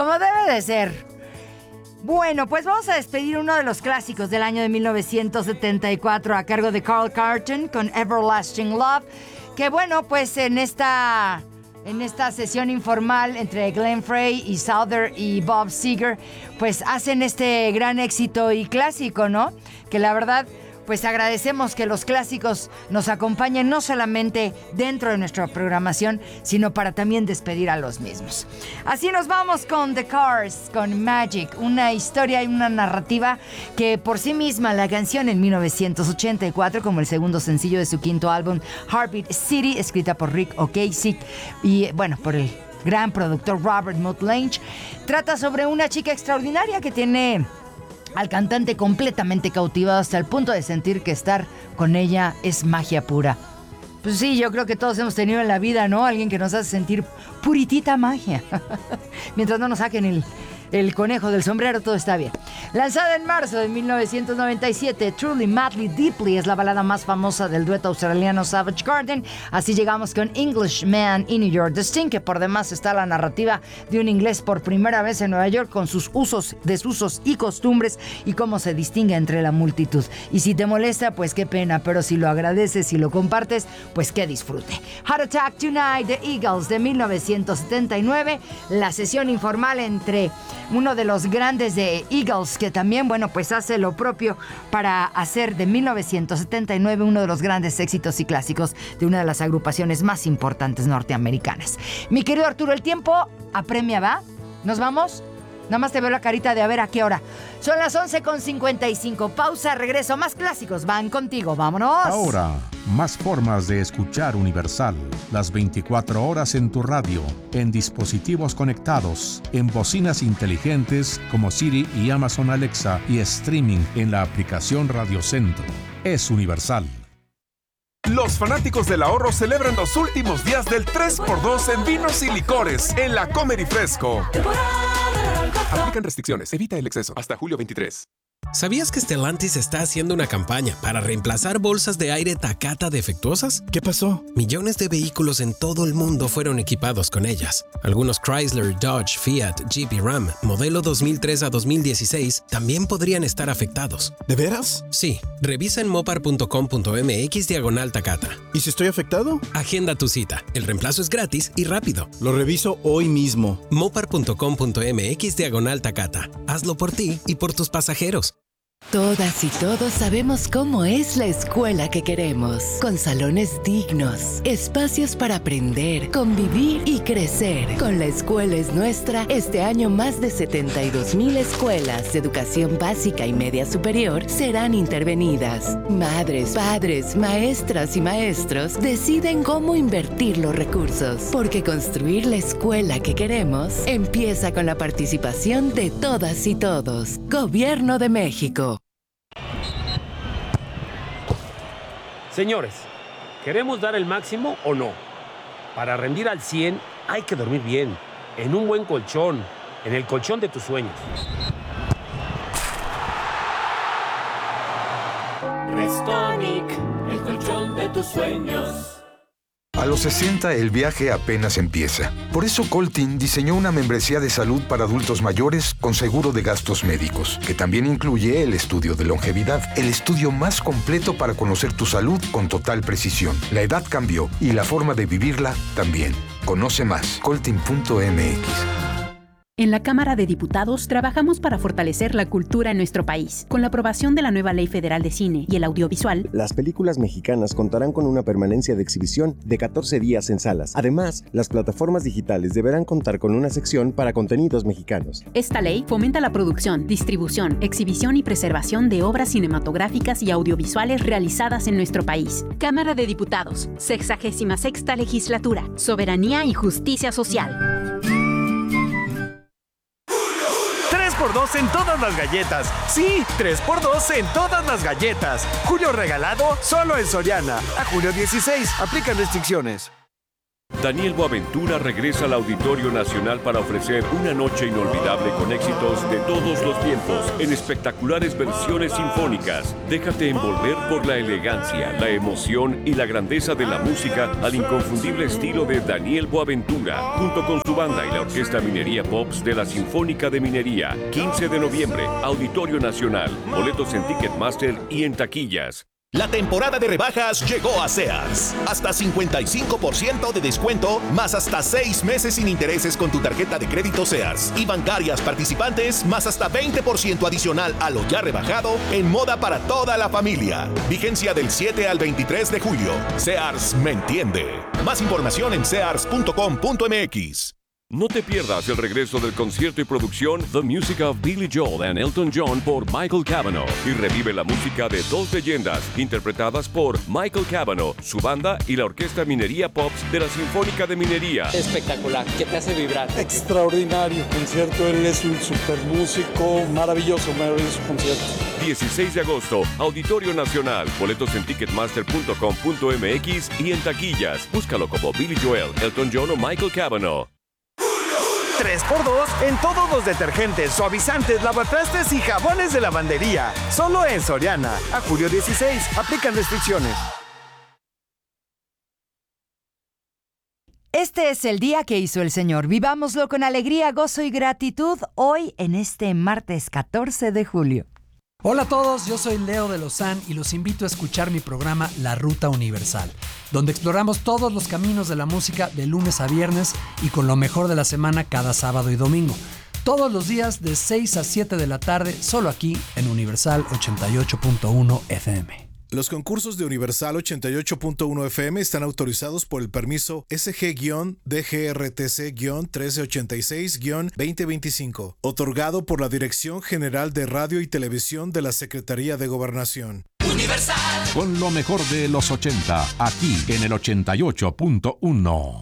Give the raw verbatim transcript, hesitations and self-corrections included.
como debe de ser. Bueno, pues vamos a despedir uno de los clásicos del año de mil novecientos setenta y cuatro a cargo de Carl Carlton con Everlasting Love, que bueno, pues en esta, en esta sesión informal entre Glenn Frey y Souther y Bob Seger, pues hacen este gran éxito y clásico, ¿no? Que la verdad, pues agradecemos que los clásicos nos acompañen no solamente dentro de nuestra programación, sino para también despedir a los mismos. Así nos vamos con The Cars, con Magic, una historia y una narrativa que por sí misma la canción en mil novecientos ochenta y cuatro, como el segundo sencillo de su quinto álbum, Heartbeat City, escrita por Rick Ocasek y, bueno, por el gran productor Robert Mutt Lange, trata sobre una chica extraordinaria que tiene al cantante completamente cautivado hasta el punto de sentir que estar con ella es magia pura. Pues sí, yo creo que todos hemos tenido en la vida, ¿no? Alguien que nos hace sentir puritita magia. Mientras no nos saquen el, el conejo del sombrero, todo está bien. Lanzada en marzo de mil novecientos noventa y siete, Truly, Madly, Deeply es la balada más famosa del dueto australiano Savage Garden. Así llegamos con Englishman in New York. The Sting, que por demás está la narrativa de un inglés por primera vez en Nueva York con sus usos, desusos y costumbres y cómo se distingue entre la multitud. Y si te molesta, pues qué pena, pero si lo agradeces y lo compartes, pues que disfrute. Heart Attack Tonight, The Eagles de mil novecientos setenta y nueve, la sesión informal entre uno de los grandes de Eagles, que también, bueno, pues hace lo propio para hacer de mil novecientos setenta y nueve uno de los grandes éxitos y clásicos de una de las agrupaciones más importantes norteamericanas. Mi querido Arturo, el tiempo apremia, ¿va? ¿Nos vamos? Nada más te veo la carita de a ver a qué hora. Son las once con cincuenta y cinco. Pausa, regreso. Más clásicos van contigo. ¡Vámonos! Ahora, más formas de escuchar Universal. Las veinticuatro horas en tu radio, en dispositivos conectados, en bocinas inteligentes como Siri y Amazon Alexa y streaming en la aplicación Radio Centro. Es Universal. Los fanáticos del ahorro celebran los últimos días del tres por dos en vinos y licores en la Comer y Fresco. Aplican restricciones. Evita el exceso. Hasta julio veintitrés. ¿Sabías que Stellantis está haciendo una campaña para reemplazar bolsas de aire Takata defectuosas? ¿Qué pasó? Millones de vehículos en todo el mundo fueron equipados con ellas. Algunos Chrysler, Dodge, Fiat, Jeep y Ram, modelo dos mil tres a dos mil dieciséis, también podrían estar afectados. ¿De veras? Sí. Revisa en mopar punto com punto m x diagonal Takata. ¿Y si estoy afectado? Agenda tu cita. El reemplazo es gratis y rápido. Lo reviso hoy mismo. mopar punto com punto m x diagonal Takata. Hazlo por ti y por tus pasajeros. Todas y todos sabemos cómo es la escuela que queremos, con salones dignos, espacios para aprender, convivir y crecer. Con La Escuela es Nuestra, este año más de setenta y dos mil escuelas de educación básica y media superior serán intervenidas. Madres, padres, maestras y maestros deciden cómo invertir los recursos, porque construir la escuela que queremos empieza con la participación de todas y todos. Gobierno de México. Señores, ¿queremos dar el máximo o no? Para rendir al cien hay que dormir bien, en un buen colchón, en el colchón de tus sueños. Restonic, el colchón de tus sueños. A los sesenta el viaje apenas empieza. Por eso Coltin diseñó una membresía de salud para adultos mayores con seguro de gastos médicos, que también incluye el estudio de longevidad, el estudio más completo para conocer tu salud con total precisión. La edad cambió y la forma de vivirla también. Conoce más, coltin punto m x. En la Cámara de Diputados trabajamos para fortalecer la cultura en nuestro país. Con la aprobación de la nueva Ley Federal de Cine y el Audiovisual, las películas mexicanas contarán con una permanencia de exhibición de catorce días en salas. Además, las plataformas digitales deberán contar con una sección para contenidos mexicanos. Esta ley fomenta la producción, distribución, exhibición y preservación de obras cinematográficas y audiovisuales realizadas en nuestro país. Cámara de Diputados, sexagésima sexta Legislatura, Soberanía y Justicia Social. tres por dos en todas las galletas. Sí, tres por dos en todas las galletas. Julio regalado solo en Soriana. A julio dieciséis. Aplican restricciones. Daniel Boaventura regresa al Auditorio Nacional para ofrecer una noche inolvidable con éxitos de todos los tiempos en espectaculares versiones sinfónicas. Déjate envolver por la elegancia, la emoción y la grandeza de la música al inconfundible estilo de Daniel Boaventura, junto con su banda y la Orquesta Minería Pops de la Sinfónica de Minería. quince de noviembre, Auditorio Nacional. Boletos en Ticketmaster y en taquillas. La temporada de rebajas llegó a Sears. Hasta cincuenta y cinco por ciento de descuento, más hasta seis meses sin intereses con tu tarjeta de crédito Sears. Y bancarias participantes, más hasta veinte por ciento adicional a lo ya rebajado en moda para toda la familia. Vigencia del siete al veintitrés de julio. Sears me entiende. Más información en sears punto com punto m x. No te pierdas el regreso del concierto y producción The Music of Billy Joel and Elton John por Michael Cavanaugh y revive la música de dos leyendas interpretadas por Michael Cavanaugh, su banda y la Orquesta Minería Pops de la Sinfónica de Minería. Espectacular, que te hace vibrar. Extraordinario concierto, él es un super músico, maravilloso, maravilloso concierto. dieciséis de agosto, Auditorio Nacional, boletos en ticketmaster punto com punto m x y en taquillas. Búscalo como Billy Joel, Elton John o Michael Cavanaugh. tres por dos en todos los detergentes, suavizantes, lavatrastes y jabones de lavandería. Solo en Soriana. A julio dieciséis. Aplican restricciones. Este es el día que hizo el Señor. Vivámoslo con alegría, gozo y gratitud hoy en este martes catorce de julio. Hola a todos, yo soy Leo de Lozán y los invito a escuchar mi programa La Ruta Universal, donde exploramos todos los caminos de la música de lunes a viernes y con lo mejor de la semana cada sábado y domingo. Todos los días de seis a siete de la tarde, solo aquí en Universal ochenta y ocho punto uno F M. Los concursos de Universal ochenta y ocho punto uno F M están autorizados por el permiso S G D G R T C trece ochenta y seis veinte veinticinco, otorgado por la Dirección General de Radio y Televisión de la Secretaría de Gobernación. Universal. Con lo mejor de los ochenta, aquí en el ochenta y ocho punto uno.